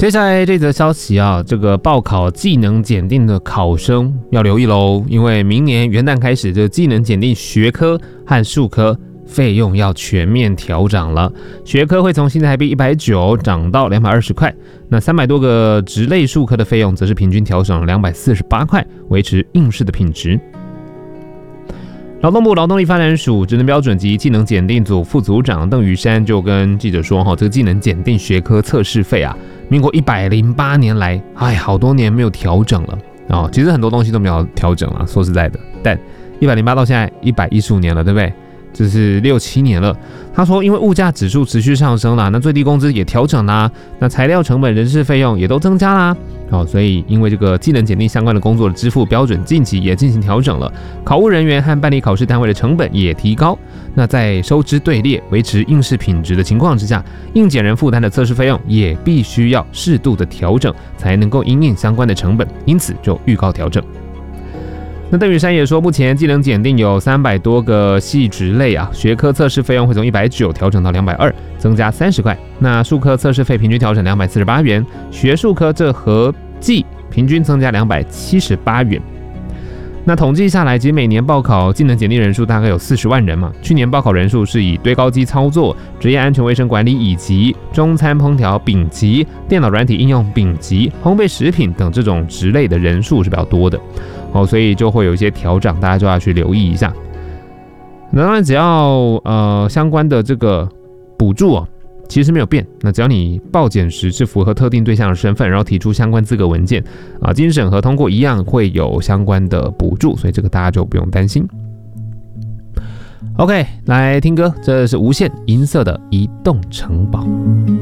接下来这则消息啊，这个报考技能检定的考生要留意喽，因为明年元旦开始，这个技能检定学科和术科费用要全面调涨了。学科会从新台币190涨到220块，那300多个职类术科的费用则是平均调整248块，维持应试的品质。劳动部劳动力发展署职能标准及技能检定组副组长邓宇山就跟记者说，这个技能检定学科测试费啊，民国108年来，好多年没有调整了其实很多东西都没有调整了，说实在的，但108到现在115年了，对不对？这是6、7年了。他说，因为物价指数持续上升啦，那最低工资也调整啦，那材料成本、人事费用也都增加啦。所以因为这个技能检定相关的工作的支付标准近期也进行调整了，考务人员和办理考试单位的成本也提高。那在收支队列、维持应试品质的情况之下，应检人负担的测试费用也必须要适度的调整，才能够因应相关的成本，因此就预告调整。那邓宇山也说，目前技能检定有300多个系职类学科测试费用会从190调整到220，增加30块。那术科测试费平均调整248元，学术科这合计平均增加278元。那统计下来，其实每年报考技能检定人数大概有40万人嘛。去年报考人数是以堆高机操作、职业安全卫生管理以及中餐烹调丙级、电脑软体应用丙级、烘焙食品等这种职类的人数是比较多的所以就会有一些调整，大家就要去留意一下。那当然，只要相关的这个补助其实没有变，那只要你报检时是符合特定对象的身份，然后提出相关资格文件经审核通过，一样会有相关的补助，所以这个大家就不用担心。OK， 来听歌，这是无限银色的移动城堡。